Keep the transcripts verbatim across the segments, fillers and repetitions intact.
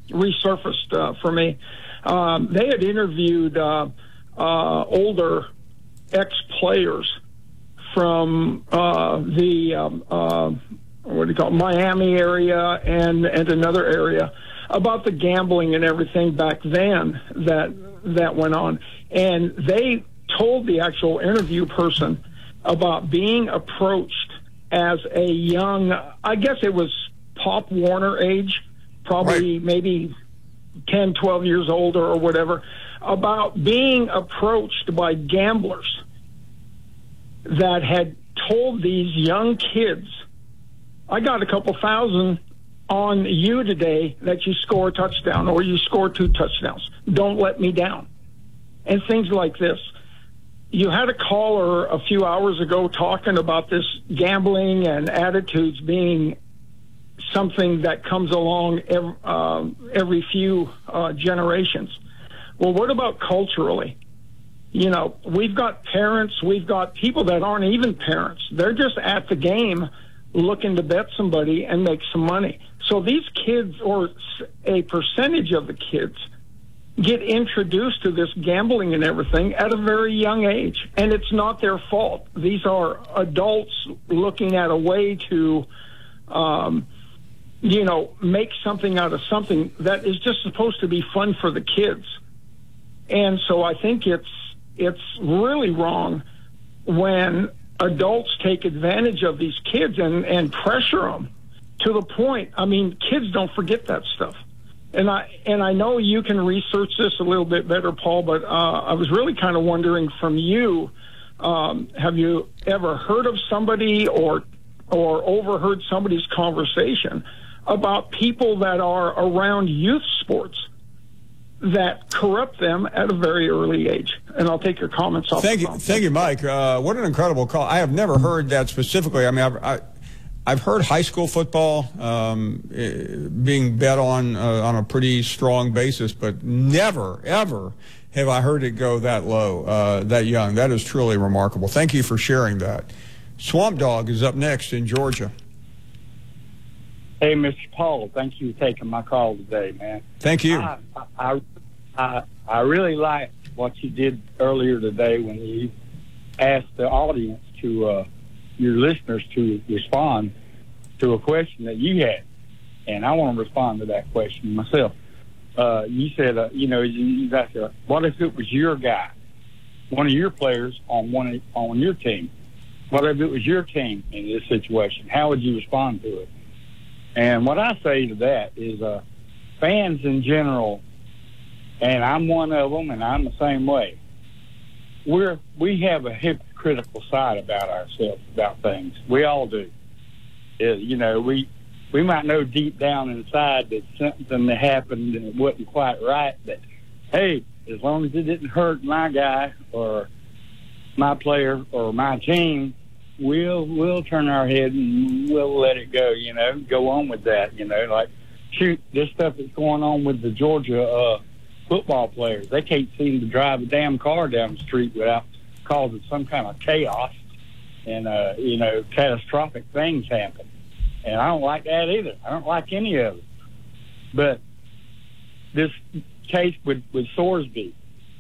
resurfaced uh, for me. Um, they had interviewed uh, uh, older ex-players from uh, the um, uh, what do you call it, Miami area and and another area about the gambling and everything back then that that went on, and they told the actual interview person about being approached as a young, I guess it was Pop Warner age, probably right. maybe ten, twelve years older or whatever, about being approached by gamblers that had told these young kids, I got a couple thousand on you today that you score a touchdown or you score two touchdowns. Don't let me down. And things like this. You had a caller a few hours ago talking about this gambling and attitudes being something that comes along every, uh, every few uh, generations. Well, what about culturally? You know, we've got parents, we've got people that aren't even parents. They're just at the game looking to bet somebody and make some money. So these kids, or a percentage of the kids, get introduced to this gambling and everything at a very young age. And it's not their fault. These are adults looking at a way to, um, you know, make something out of something that is just supposed to be fun for the kids. And so I think it's it's really wrong when adults take advantage of these kids and, and pressure them to the point. I mean, kids don't forget that stuff. And I and I know you can research this a little bit better, Paul, but uh, I was really kind of wondering from you, um, have you ever heard of somebody or or overheard somebody's conversation about people that are around youth sports that corrupt them at a very early age? And I'll take your comments off. Thank you, thank you, Mike. Uh, what an incredible call. I have never heard that specifically. I mean, I've, I, I've heard high school football um, being bet on uh, on a pretty strong basis, but never, ever have I heard it go that low, uh, that young. That is truly remarkable. Thank you for sharing that. Swamp Dog is up next in Georgia. Hey, Mister Paul, thank you for taking my call today, man. Thank you. I, I, I, I really like what you did earlier today when you asked the audience to, uh, your listeners to respond to a question that you had. And I want to respond to that question myself. Uh, you said, uh, you know, you, you asked, uh, what if it was your guy, one of your players on one on your team? What if it was your team in this situation? How would you respond to it? And what I say to that is uh, fans in general, and I'm one of them, and I'm the same way, we're we have a hypocritical side about ourselves, about things. We all do. Uh, you know, we we might know deep down inside that something that happened and it wasn't quite right, but, hey, as long as it didn't hurt my guy or my player or my team, we'll we'll turn our head and we'll let it go, you know, go on with that, you know. Like, shoot, this stuff that's going on with the Georgia uh, football players. They can't seem to drive a damn car down the street without causing some kind of chaos and, uh, you know, catastrophic things happen. And I don't like that either. I don't like any of it. But this case with, with Sorsby,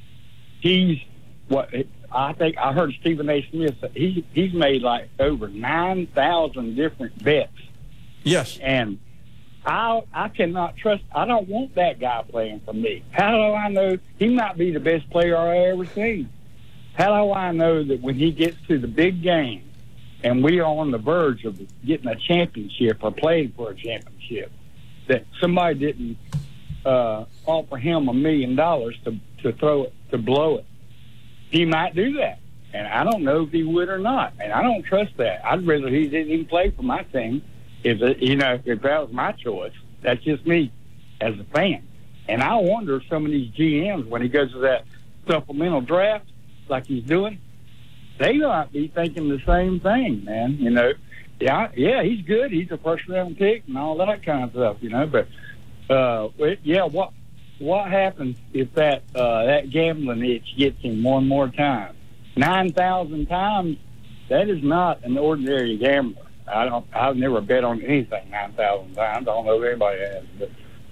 he's what I think I heard Stephen A. Smith say he he's made like over nine thousand different bets. Yes. And I I cannot trust. I don't want that guy playing for me. How do I know he might be the best player I ever seen? How do I know that when he gets to the big game and we are on the verge of getting a championship or playing for a championship, that somebody didn't uh, offer him a million dollars to to throw it, to blow it? He might do that, and I don't know if he would or not, and I don't trust that. I'd rather he didn't even play for my team if it, you know, if that was my choice. That's just me as a fan. And I wonder if some of these G Ms, when he goes to that supplemental draft like he's doing, they might be thinking the same thing, man. You know, yeah, yeah, he's good. He's a first round pick and all that kind of stuff, you know. But uh, yeah, what what happens if that uh, that gambling itch gets him one more time? Nine thousand times. That is not an ordinary gambler. I don't. I've never bet on anything nine thousand times. I don't know if anybody has, but